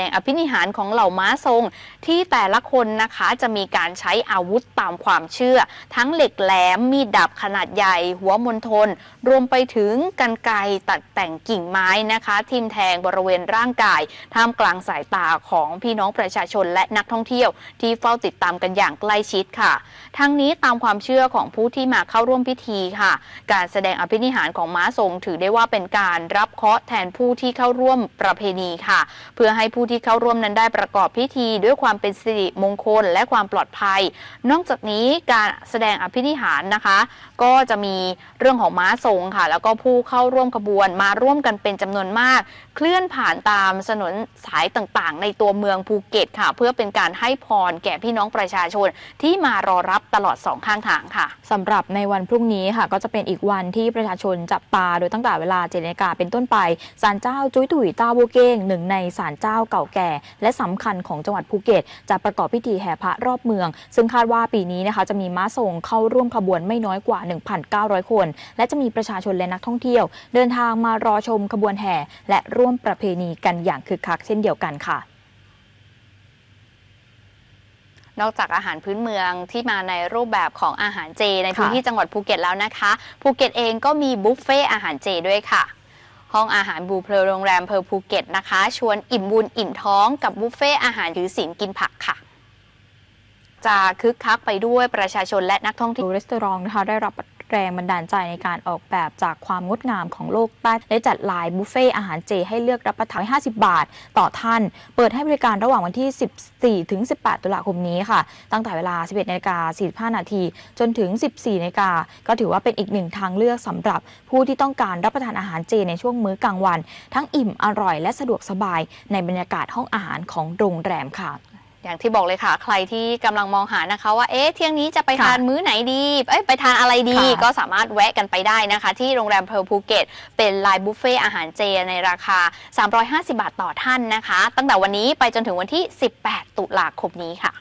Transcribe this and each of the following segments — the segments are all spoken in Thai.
อภินิหารของเหล่าม้าทรงที่แต่ละคนนะคะจะมีการใช้อาวุธตามความเชื่อทั้งเหล็กแหลมมีดดาบขนาดใหญ่หัวมณฑลรวมไปถึงกรรไกรตัดแต่งกิ่งไม้นะคะทิ่มแทงบริเวณร่างกายท่ามกลางสายตาของพี่น้องประชาชนและนักท่องเที่ยวที่เฝ้าติดตามกันอย่างใกล้ชิดค่ะทั้งนี้ตามความเชื่อของผู้ที่มาเข้าร่วมพิธีค่ะการแสดงอภินิหารของม้าทรงถือได้ว่าเป็นการรับเคราะห์แทนผู้ที่เข้าร่วมประเพณีค่ะเพื่อให้ผู้ที่เข้าร่วมนั้นได้ประกอบพิธีด้วยความเป็นสิริมงคลและความปลอดภัยนอกจากนี้การแสดงอภินิหารนะคะก็จะมีเรื่องของม้าทรงค่ะแล้วก็ผู้เข้าร่วมขบวนมาร่วมกันเป็นจำนวนมากเคลื่อนผ่านตามถนนสายต่างๆในตัวเมืองภูเก็ตค่ะเพื่อเป็นการให้พรแก่พี่น้องประชาชนที่มารอรับตลอด2ข้างทางค่ะสำหรับในวันพรุ่งนี้ค่ะก็จะเป็นอีกวันที่ประชาชนจับตาโดยตั้งแต่เวลา7 นาฬิกาเป็นต้นไปศาลเจ้าจุ้ยตุ๋ยตาบัวเก้งหนึ่งในศาลเจ้าเก่าแก่และสำคัญของจังหวัดภูเก็ตจะประกอบพิธีแห่พระรอบเมืองซึ่งคาดว่าปีนี้นะคะจะมีม้าทรงเข้าร่วมขบวนไม่น้อยกว่า 1,900 คนและจะมีประชาชนและนักท่องเที่ยวเดินทางมารอชมขบวนแห่และร่วมประเพณีกันอย่างคึกคักเช่นเดียวกันค่ะนอกจากอาหารพื้นเมืองที่มาในรูปแบบของอาหารเจในพื้นที่จังหวัดภูเก็ตแล้วนะคะภูเก็ตเองก็มีบุฟเฟ่อาหารเจด้วยค่ะห้องอาหารบูเพลโรงแรมเพลภูเก็ตนะคะชวนอิ่มบุญอิ่มท้องกับบุฟเฟ่อาหารถือศีลกินผักค่ะจะคึกคักไปด้วยประชาชนและนักท่องเที่ยวรีสอร์ทนะคะได้รับแรงบันดาลใจในการออกแบบจากความงดงามของโลกใต้ได้จัดลายบุฟเฟ่อาหารเจให้เลือกรับประทาน50 บาทต่อท่านเปิดให้บริการระหว่างวันที่14 ถึง 18 ตุลาคมนี้ค่ะตั้งแต่เวลา 11 นาฬิกา 45 นาทีจนถึง 14 นาฬิกาก็ถือว่าเป็นอีกหนึ่งทางเลือกสำหรับผู้ที่ต้องการรับประทานอาหารเจในช่วงมื้อกลางวันทั้งอิ่มอร่อยและสะดวกสบายในบรรยากาศห้องอาหารของโรงแรมค่ะอย่างที่บอกเลยค่ะใครที่กำลังมองหานะคะว่าเที่ยงนี้จะไปทานมื้อไหนดีไปทานอะไรดีก็สามารถแวะกันไปได้นะคะที่โรงแรมเพลภูเก็ตเป็นไลน์บุฟเฟ่อาหารเจในราคา350 บาทต่อท่านนะคะตั้งแต่วันนี้ไปจนถึงวันที่18 ตุลาคมนี้ค่ะ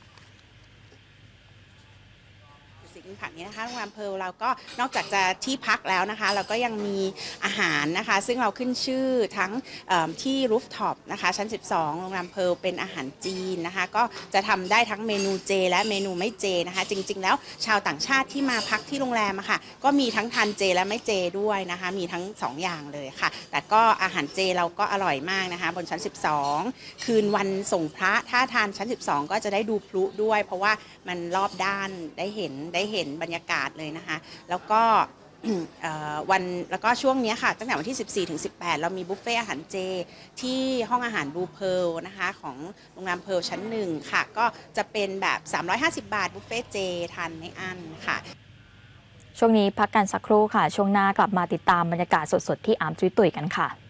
ผักนี้นะคะโรงแรมเพลเราก็นอกจากจะที่พักแล้วนะคะเราก็ยังมีอาหารนะคะซึ่งเราขึ้นชื่อทั้งที่รูฟท็อปนะคะชั้น12โรงแรมเพลเป็นอาหารจีนนะคะก็จะทำได้ทั้งเมนูเจและเมนูไม่เจนะคะจริงๆแล้วชาวต่างชาติที่มาพักที่โรงแรมอะค่ะก็มีทั้งทานเจและไม่เจด้วยนะคะมีทั้ง2อย่างเลยค่ะแต่ก็อาหารเจเราก็อร่อยมากนะคะบนชั้น12คืนวันส่งพระถ้าทานชั้น12ก็จะได้ดูพลุด้วยเพราะว่ามันรอบด้านได้เห็นบรรยากาศเลยนะคะแล้วก็แล้วก็ช่วงนี้ค่ะตั้งแต่วันที่ 14 ถึง 18เรามีบุฟเฟ่อาหารเจที่ห้องอาหารบูเพลนะคะของโรงแรมเพลชั้น1ค่ะก็จะเป็นแบบ350 บาทบุฟเฟ่เจทานไม่อั้นค่ะช่วงนี้พักกันสักครู่ค่ะช่วงหน้ากลับมาติดตามบรรยากาศสดๆที่อาร์มจุ้ยตุ๋ยกันค่ะ